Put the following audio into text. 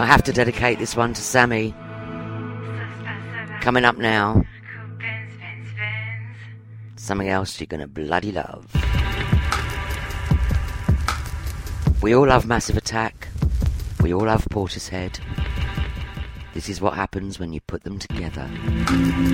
I have to dedicate this one to Sammy. Coming up now, something else you're gonna bloody love. We all love Massive Attack. We all love Portishead. This is what happens when you put them together.